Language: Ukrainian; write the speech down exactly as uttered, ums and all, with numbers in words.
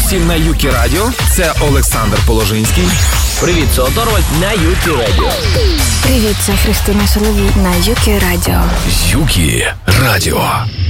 усім на Юкі Радіо. Це Олександр Положинський. Привіт, це Оторвальд на Юкі Радіо. Привіт, це Христина Соловій на Юкі Радіо. Юкі Радіо.